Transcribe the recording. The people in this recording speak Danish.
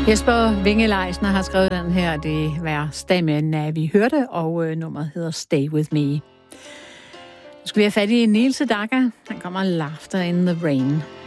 Jesper Winge-Leisner har skrevet den her, det var stemmen, vi hørte, og nummeret hedder Stay With Me. Nu skal vi have fat i Niels Sedaka. Han kommer Laughter in the Rain.